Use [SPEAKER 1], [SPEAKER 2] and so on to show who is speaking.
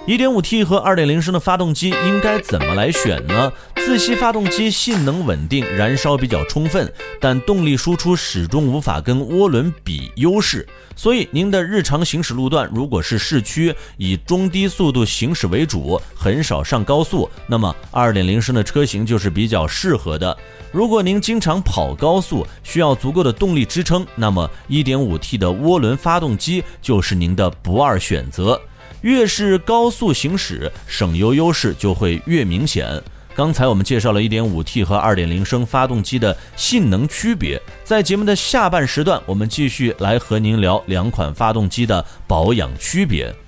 [SPEAKER 1] 1.5T 和2.0升的发动机应该怎么来选呢？自吸发动机性能稳定，燃烧比较充分，但动力输出始终无法跟涡轮比优势。所以您的日常行驶路段如果是市区，以中低速度行驶为主，很少上高速，那么2.0升的车型就是比较适合的。如果您经常跑高速，需要足够的动力支撑，那么 1.5T 的涡轮发动机就是您的不二选择。越是高速行驶，省油优势就会越明显。刚才我们介绍了 1.5T 和2.0升发动机的性能区别，在节目的下半时段，我们继续来和您聊两款发动机的保养区别。